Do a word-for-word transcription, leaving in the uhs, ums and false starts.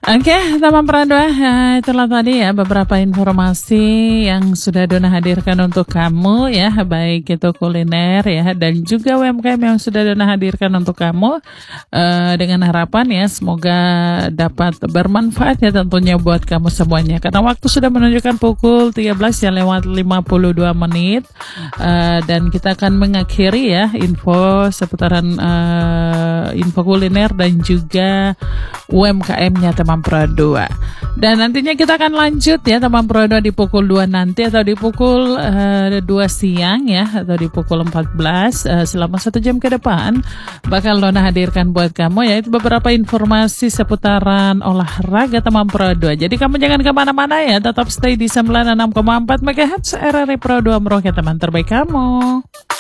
Oke, teman Pradua, eh, itulah tadi ya beberapa informasi yang sudah Dona hadirkan untuk kamu ya, baik itu kuliner ya dan juga U M K M yang sudah Dona hadirkan untuk kamu, eh, dengan harapan ya semoga dapat bermanfaat ya tentunya buat kamu semuanya. Karena waktu sudah menunjukkan pukul tiga belas ya lewat lima puluh dua menit, eh, dan kita akan mengakhiri ya info seputaran eh, info kuliner dan juga U M K M-nya teman Pro dua. Dan nantinya kita akan lanjut ya teman Pro dua di pukul dua nanti atau di pukul uh, dua siang ya atau di pukul empat belas uh, selama satu jam ke depan bakal Dona hadirkan buat kamu yaitu beberapa informasi seputaran olahraga teman Pro dua. Jadi kamu jangan kemana-mana ya, tetap stay di sembilan puluh enam koma empat megahertz R R I Pro dua Merauke teman terbaik kamu.